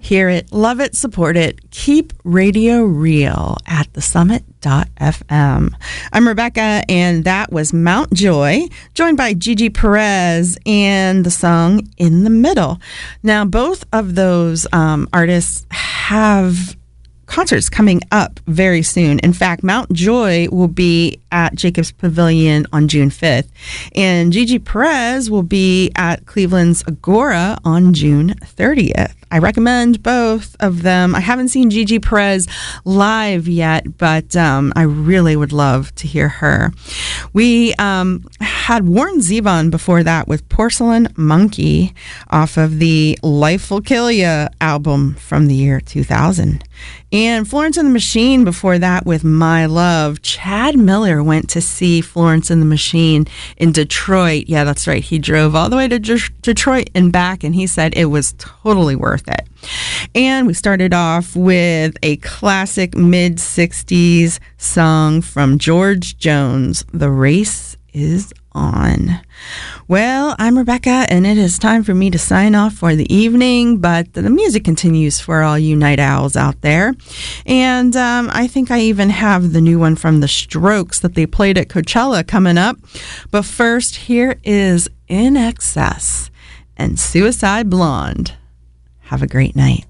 Hear it, love it, support it. Keep radio real at thesummit.fm. I'm Rebecca, and that was Mount Joy, joined by Gigi Perez and the song In the Middle. Now, both of those artists have concerts coming up very soon. In fact, Mount Joy will be at Jacobs Pavilion on June 5th, and Gigi Perez will be at Cleveland's Agora on June 30th. I recommend both of them. I haven't seen Gigi Perez live yet, but I really would love to hear her. We had Warren Zevon before that with Porcelain Monkey off of the Life Will Kill Ya album from the year 2000. And Florence and the Machine before that with My Love. Chad Miller went to see Florence and the Machine in Detroit. Yeah, that's right. He drove all the way to Detroit and back, and he said it was totally worth it. And we started off with a classic mid-60s song from George Jones, The Race is On. Well, I'm Rebecca, and it is time for me to sign off for the evening, but the music continues for all you night owls out there. And I think I even have the new one from The Strokes that they played at Coachella coming up. But first, here is In Excess and Suicide Blonde. Have a great night.